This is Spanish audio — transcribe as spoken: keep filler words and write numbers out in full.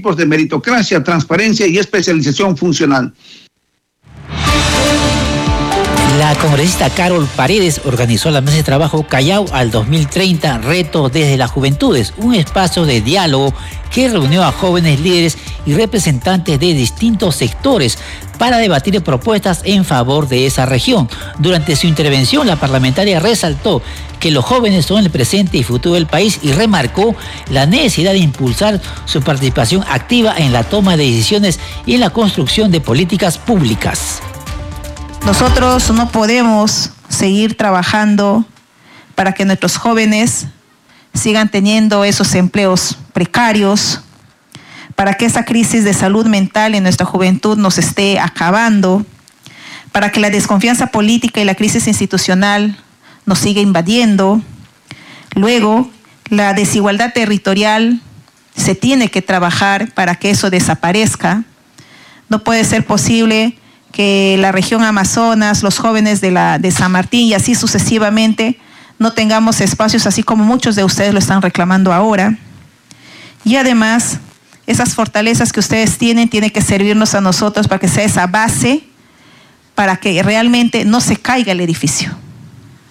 principios de meritocracia, transparencia y especialización funcional. La congresista Carol Paredes organizó la mesa de trabajo Callao al dos mil treinta, Retos desde las Juventudes, un espacio de diálogo que reunió a jóvenes líderes y representantes de distintos sectores para debatir propuestas en favor de esa región. Durante su intervención, la parlamentaria resaltó que los jóvenes son el presente y futuro del país y remarcó la necesidad de impulsar su participación activa en la toma de decisiones y en la construcción de políticas públicas. Nosotros no podemos seguir trabajando para que nuestros jóvenes sigan teniendo esos empleos precarios, para que esa crisis de salud mental en nuestra juventud nos esté acabando, para que la desconfianza política y la crisis institucional nos siga invadiendo. Luego, la desigualdad territorial se tiene que trabajar para que eso desaparezca. No puede ser posible que la región Amazonas, los jóvenes de, la, de San Martín y así sucesivamente, no tengamos espacios así como muchos de ustedes lo están reclamando ahora. Y además, esas fortalezas que ustedes tienen, tienen que servirnos a nosotros para que sea esa base, para que realmente no se caiga el edificio.